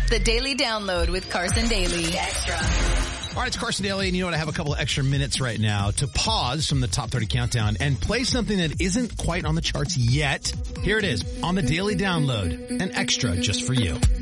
The Daily Download with Carson Daly. Extra. All right, it's Carson Daly, and you know what? I have a couple of extra minutes right now to pause from the Top 30 Countdown and play something that isn't quite on the charts yet. Here it is on the Daily Download, an extra just for you.